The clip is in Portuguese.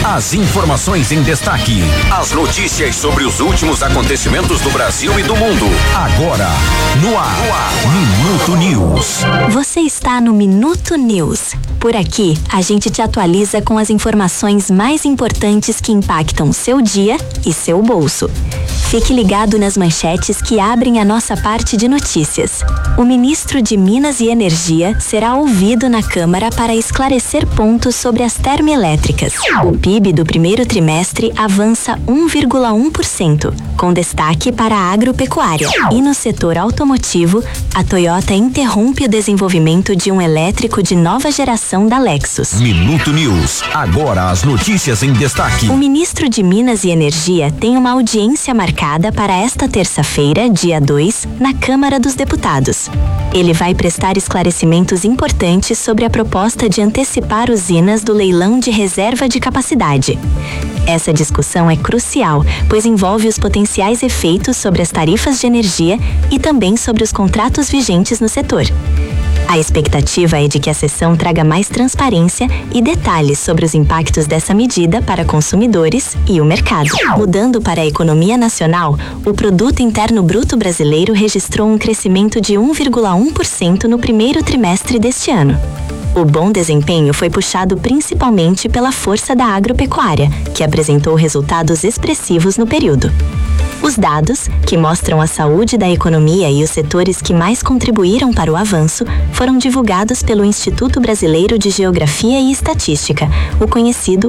As informações em destaque. As notícias sobre os últimos acontecimentos do Brasil e do mundo. Agora, no ar. Minuto News. Você está no Minuto News. Por aqui, a gente te atualiza com as informações mais importantes que impactam seu dia e seu bolso. Fique ligado nas manchetes que abrem a nossa parte de notícias. O ministro de Minas e Energia será ouvido na Câmara para esclarecer pontos sobre as termoelétricas. O PIB do primeiro trimestre avança 1,1%, com destaque para a agropecuária. E no setor automotivo, a Toyota interrompe o desenvolvimento de um elétrico de nova geração da Lexus. Minuto News. Agora as notícias em destaque. O ministro de Minas e Energia tem uma audiência marcada para esta terça-feira, dia 2, na Câmara dos Deputados. Ele vai prestar esclarecimentos importantes sobre a proposta de antecipar usinas do leilão de reserva de capacidade. Essa discussão é crucial, pois envolve os potenciais efeitos sobre as tarifas de energia e também sobre os contratos vigentes no setor. A expectativa é de que a sessão traga mais transparência e detalhes sobre os impactos dessa medida para consumidores e o mercado. Mudando para a economia nacional, o Produto Interno Bruto brasileiro registrou um crescimento de 1,1% no primeiro trimestre deste ano. O bom desempenho foi puxado principalmente pela força da agropecuária, que apresentou resultados expressivos no período. Os dados, que mostram a saúde da economia e os setores que mais contribuíram para o avanço, foram divulgados pelo Instituto Brasileiro de Geografia e Estatística, o conhecido